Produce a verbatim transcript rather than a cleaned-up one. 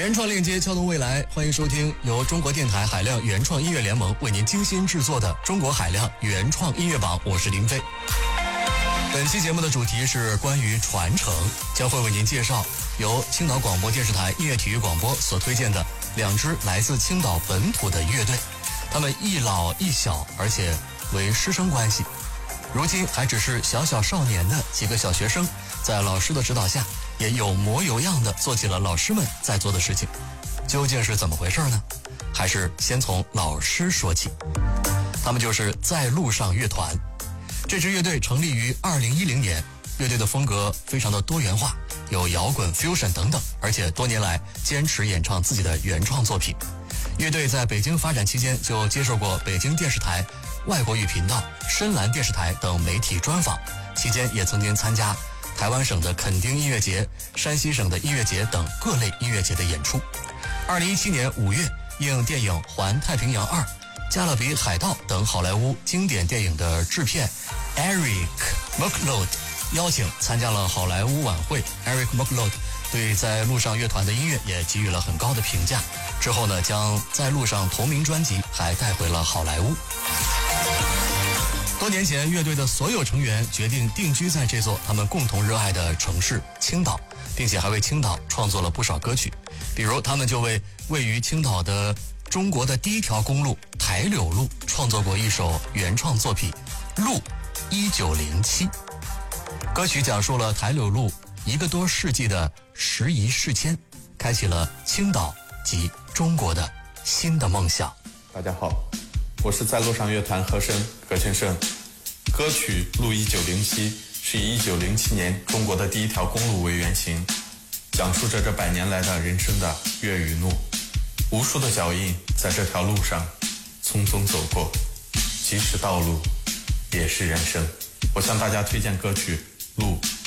原创链接撬动未来，欢迎收听由中国电台海量原创音乐联盟为您精心制作的中国海量原创音乐榜，我是林飞。本期节目的主题是关于传承，将会为您介绍由青岛广播电视台音乐体育广播所推荐的两支来自青岛本土的乐队，他们一老一小，而且为师生关系。如今还只是小小少年的几个小学生，在老师的指导下，也有模有样的做起了老师们在做的事情。究竟是怎么回事呢？还是先从老师说起。他们就是在路上乐团。这支乐队成立于二零一零年，乐队的风格非常的多元化，有摇滚、fusion 等等，而且多年来坚持演唱自己的原创作品。乐队在北京发展期间就接受过北京电视台外国语频道、深蓝电视台等媒体专访，期间也曾经参加台湾省的垦丁音乐节、山西省的音乐节等各类音乐节的演出。二零一七年五月，应电影《环太平洋二》、《加勒比海盗》等好莱坞经典电影的制片 Eric McLeod 邀请，参加了好莱坞晚会。 Eric McLeod 对在路上乐团的音乐也给予了很高的评价，之后呢，将在路上同名专辑还带回了好莱坞。多年前，乐队的所有成员决定定居在这座他们共同热爱的城市青岛，并且还为青岛创作了不少歌曲。比如他们就为位于青岛的中国的第一条公路台柳路创作过一首原创作品《路一九零七》。歌曲讲述了台柳路一个多世纪的时移世迁，开启了青岛及中国的新的梦想。 大家好，我是在路上乐团和声葛先生。歌曲《路一九零七》是以一九零七年中国的第一条公路为原型，讲述着这百年来的人生的悦与怒。无数的脚印在这条路上匆匆走过，即使道路也是人生。我向大家推荐歌曲《路》。